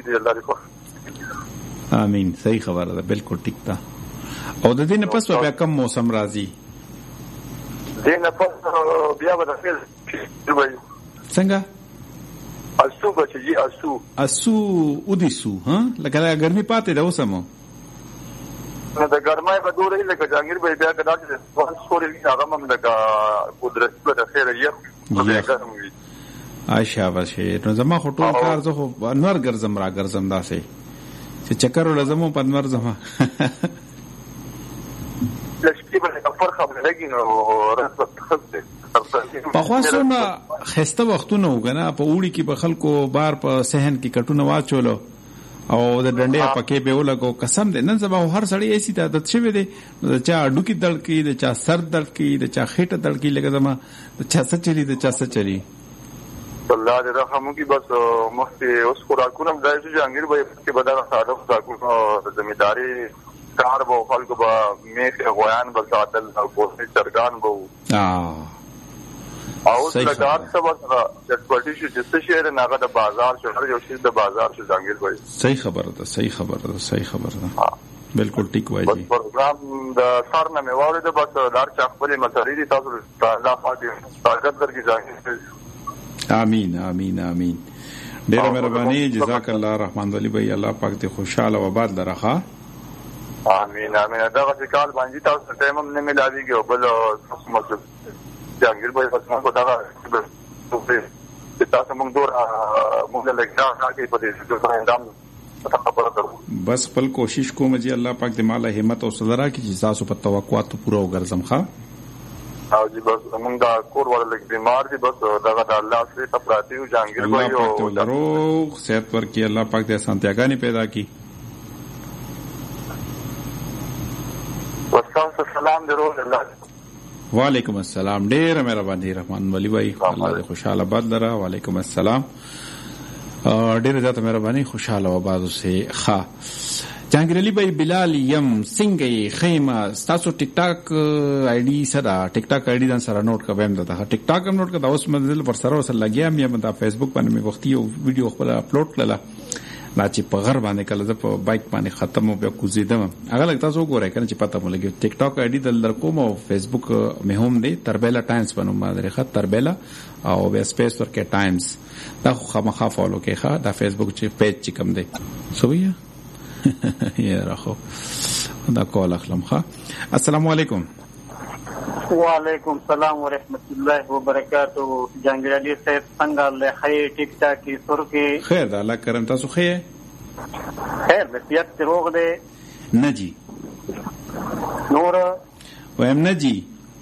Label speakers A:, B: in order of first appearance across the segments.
A: دی الله دې
B: امين. صحیح خبره ده، بالکل ټیک ده. او د دې نه پس بیا کوم موسم راځي؟
A: دې نه پس بیا به د فیل
B: څنګه
A: اسو بچي اسو
B: اودیسو ها لکه دا ګرمي پاتې ده اوسمو
A: نو د ګرمای په دوره لکه جانګیر به بیا کدا چې وان سوري هغه هم لکه قدرت په خیر یې بیا ګرم وي.
B: عائشہ بشه نو زما خټو کار زه خو انور ګرځم را ګرځم داسې چې چکر ولزمو په انور زما
A: لشکې به کفر خبره لګي نو رسته خسته
B: په خاصونه خسته وختونه وګنه په وړي کې په خلکو بار په صحن کې کټونه واچولو او د ډنډې پکې به ولګو. قسم دې نن سبا هر سړی ایسي عادت شوی دی د چا اډو کې دړ کې د چا سر دړ کې د چا خېټه دړ کې لکه زما د چا سچري د چا سچري
A: الله دې رحم وکړي. بس مخکې اوس خوراکونه دای چې جانګیر به کې بدل ساده خوراکونه د ځمېداري کار به خلکو به میخه غویان به ساتل او کوسي چرګان به او لګار څه وسره چټپټي شي چې شهر ناګه د بازار شهر یو شي د بازار شو جانګیر وای.
B: صحیح خبره ده، صحیح خبره ده، صحیح خبره ده، بالکل ټیک وایي.
A: بس پروګرام د سر نه میواره ده بس دار چا خپل مساري دي تاسو الله پاک طاقت درکړي جانګیر.
B: امين امين امين. ډیره مهرباني، جزاک الله رحمان ولی بھائی، الله پاک دې خوشاله و آباد لرخه.
A: امين امين. دا څه کال باندې تاسو ټایم هم نه ملایږي او بل مسعود جانګیر بھائی پس ما کو دا تاسو موږ دور موږ له راځي په دې چې اندام خبره درو.
B: بس خپل کوشش کوم چې الله پاک دې مال همت او صدرا کې چې تاسو په توقعات پورا وګرځم ښا.
A: او جی بس موږ دا کور ولا لګ بیمار دي بس دا الله سره تپراتی او جانګیر بھائی او
B: روغ صحت ورکی الله پاک دې سانتیاګانی پیدا کی.
A: والسلام سلام درو الله.
B: وعلیکم السلام. ډیر مهرباني رحمان ولی بھائی، الله دې خوشاله باد لره. وعلیکم السلام. ډیر زیاته مهرباني، خوشاله آباد اوسه ښا. جهانگیر علي بھائی، بلال یم څنګه خیمه تاسو ټیک ټاک آی ډي سره ټیک ټاک آی ډي ځان سره نوٹ کوم دا ټیک ټاک هم نوٹ کړه. اوس منزل پر سره وسه لګیا مې دا فیسبوک باندې مې وختي یو ویډیو خپل اپلوډ کړل لا چې په غر باندې کله زه په بایک باندې ختم او بیا کوزیدم. هغه لګ تاسو وګورئ کنه چې پته مو لګي. ټیک ټاک آی ډي دل کوم او فیسبوک مې هم دی تربیلا ټایمز باندې ما درې خط تربیلا او بیا سپیس ورکه ټایمز دا خو مخه فالو کې ښه. دا فیسبوک چې پیج چې کوم دی سویا یا راخو دا کول اخلم ښه. السلام علیکم.
C: وعلیکم السلام ورحمۃ اللہ وبرکاتہ. جهانگیر علي صاحب څنګه له خیر ټیک ټاک کی سر کې
B: خیر دا الله کرم تاسو خیر
C: خیر نصیحت روغ دے
B: نجی
C: نور
B: ویم نجی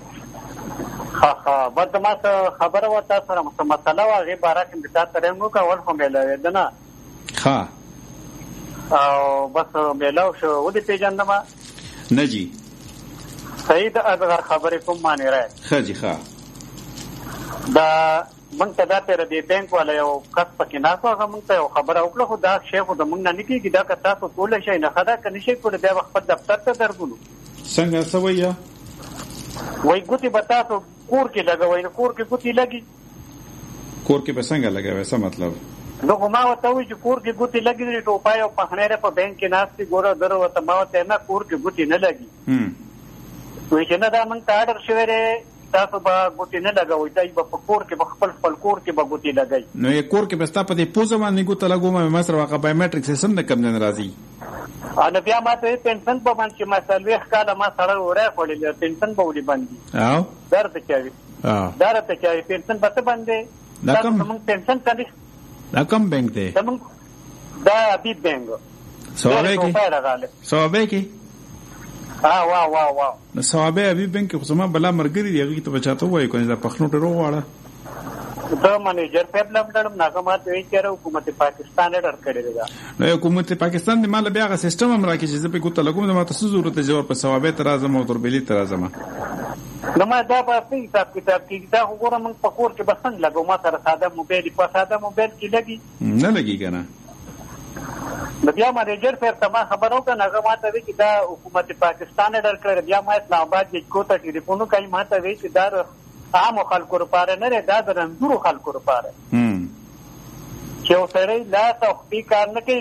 C: ها بد ما خبر وتا سره مسله واغه بارا کې بتا ترنګو کا ول هم له دنا
B: ها
C: او بس ملاو شو ودی پیجندما
B: نجی
C: سید اگر خبرې کوم معنی راځي
B: خاجي ښا
C: دا مونږ ته دا تر دې بانک ولا یو کس پکې نه کوه مونږ ته خبره وکړه خو دا شیخ د مونږ نه کیږي دا که تاسو ټول شي نه خدا کني شي کول بیا خپل دفتر ته درغلو
B: څنګه سویا
C: وای ګوتی بتا ته کور کې لګوي کور کې ګوتی لګي
B: کور کې به څنګه لګوي څه مطلب
C: نو ما وته وی چې کور کې ګوتی لګي ټوپای او پخنه په بانک کې ناشتي ګوره درو ته ما وته نه کور کې ګوتی نه لګي وای چې نه دا مونږ ته آرډر شوی دی تاسو به ګوتی نه لګوي دای په کور کې خپل کور کې به ګوتی لګي.
B: نو یې کور کې بستا په دې پوزه باندې ګوت لګوم مې مسر واقع بایومټریک سیستم نه کم نه راځي.
C: ان بیا ماته پنشن په باندې مسلوي ښکاله ما سره وره خولې پنشن به ولي باندې
B: او
C: درته کوي درته کوي پنشن به څه باندې
B: دا کوم
C: پنشن کړي
B: دا کوم بانک دی
C: دا ابي بانک
B: سوابه کې
C: واه
B: نو ثوابه ابي بانک خو زما بلا مرګري دی هغه ته بچاته وای کوي دا پخنو ټرو واړه
C: دا منیجر په لمډم ناګمات وی چې حکومت پاکستان اډر کړی دی.
B: نو حکومت پاکستان د مال بیا غ سیستم هم راکې چې په ګوت لګوم د ماته ضرورت جوړ په ثوابه تر اعظم او تربیلی تر اعظم
C: نو ما دا په حساب کتاب کې دا وګورم په کور کې بسنګ لګو ما سره ساده موبایل په ساده موبایل کې لګي
B: نه لګي کنه.
C: نو بیا منیجر په تمام خبرو کا ناګمات وی چې دا حکومت پاکستان اډر کړی بیا ما اسلام آباد کې کوته ټلیفون کوي ما ته وی چې دا عام خلکو لپاره نه دا د رنځورو خلکو لپاره چې اوسره لا تخفي کار نه کوي